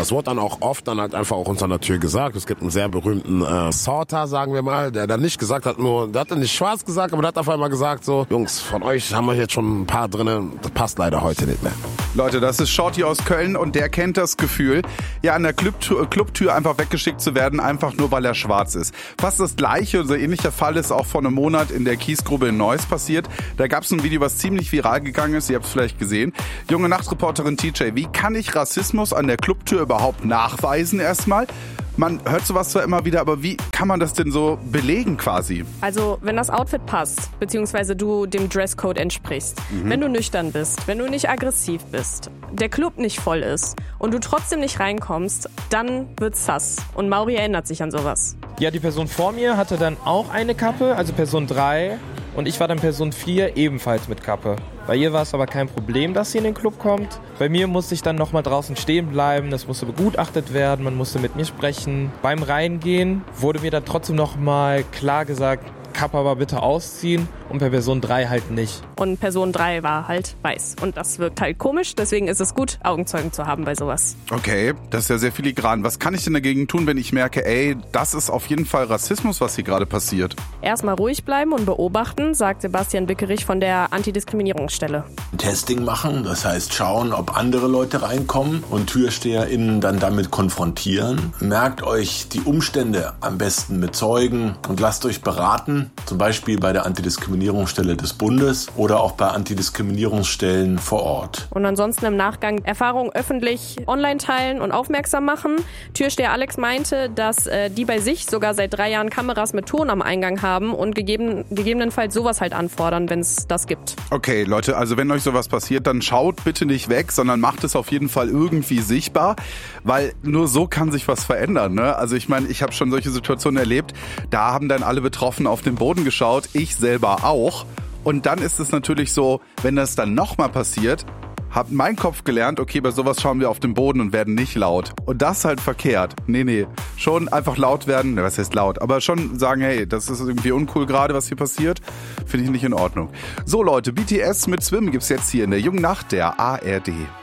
Das wurde dann auch oft dann halt einfach auch unter der Tür gesagt. Es gibt einen sehr berühmten Sorter, sagen wir mal, der dann nicht gesagt hat, der hat dann nicht schwarz gesagt, aber der hat auf einmal gesagt so, Jungs, von euch haben wir jetzt schon ein paar drinnen, das passt leider heute nicht mehr. Leute, das ist Shorty aus Köln und der kennt das Gefühl, ja an der Clubtür einfach weggeschickt zu werden, einfach nur weil er schwarz ist. Fast das gleiche, so ähnlicher Fall ist auch vor einem Monat in der Kiesgrube in Neuss passiert. Da gab es ein Video, was ziemlich viral gegangen ist, ihr habt es vielleicht gesehen. Junge Nachtreporterin TJ, wie kann ich Rassismus an der Clubtür überhaupt nachweisen erstmal? Man hört sowas zwar immer wieder, aber wie kann man das denn so belegen quasi? Also, wenn das Outfit passt, beziehungsweise du dem Dresscode entsprichst, wenn du nüchtern bist, wenn du nicht aggressiv bist, der Club nicht voll ist und du trotzdem nicht reinkommst, dann wird's sass. Und Mauri erinnert sich an sowas. Ja, die Person vor mir hatte dann auch eine Kappe, also Person 3. Und ich war dann Person 4 ebenfalls mit Kappe. Bei ihr war es aber kein Problem, dass sie in den Club kommt. Bei mir musste ich dann nochmal draußen stehen bleiben. Das musste begutachtet werden, man musste mit mir sprechen. Beim Reingehen wurde mir dann trotzdem nochmal klar gesagt, Kappe aber bitte ausziehen und bei Person 3 halt nicht. Und Person 3 war halt weiß. Und das wirkt halt komisch, deswegen ist es gut, Augenzeugen zu haben bei sowas. Okay, das ist ja sehr filigran. Was kann ich denn dagegen tun, wenn ich merke, ey, das ist auf jeden Fall Rassismus, was hier gerade passiert? Erstmal ruhig bleiben und beobachten, sagt Sebastian Bickerich von der Antidiskriminierungsstelle. Testing machen, das heißt schauen, ob andere Leute reinkommen und TürsteherInnen dann damit konfrontieren. Merkt euch die Umstände am besten mit Zeugen und lasst euch beraten. Zum Beispiel bei der Antidiskriminierungsstelle des Bundes oder auch bei Antidiskriminierungsstellen vor Ort. Und ansonsten im Nachgang Erfahrungen öffentlich online teilen und aufmerksam machen. Türsteher Alex meinte, dass die bei sich sogar seit 3 Jahren Kameras mit Ton am Eingang haben und gegebenenfalls sowas halt anfordern, wenn es das gibt. Okay, Leute, also wenn euch sowas passiert, dann schaut bitte nicht weg, sondern macht es auf jeden Fall irgendwie sichtbar, weil nur so kann sich was verändern, ne? Also ich meine, ich habe schon solche Situationen erlebt, da haben dann alle Betroffenen auf den Boden geschaut, ich selber auch. Und dann ist es natürlich so, wenn das dann nochmal passiert, hat mein Kopf gelernt, okay, bei sowas schauen wir auf den Boden und werden nicht laut. Und das ist halt verkehrt. Nee, schon einfach laut werden, was heißt laut, aber schon sagen, hey, das ist irgendwie uncool gerade, was hier passiert, finde ich nicht in Ordnung. So Leute, BTS mit Swim gibt's jetzt hier in der Jungen Nacht der ARD.